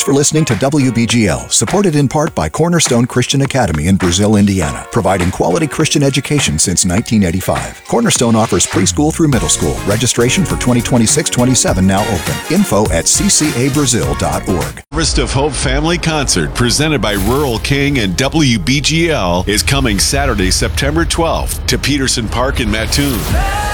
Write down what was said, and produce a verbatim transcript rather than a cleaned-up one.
for listening to W B G L, supported in part by Cornerstone Christian Academy in Brazil, Indiana, providing quality Christian education since nineteen eighty-five. Cornerstone offers preschool through middle school. Registration for twenty twenty-six twenty-seven now open. Info at c c a brazil dot org. Harvest of Hope Family Concert, presented by Rural King and W B G L, is coming Saturday, September twelfth to Peterson Park in Mattoon.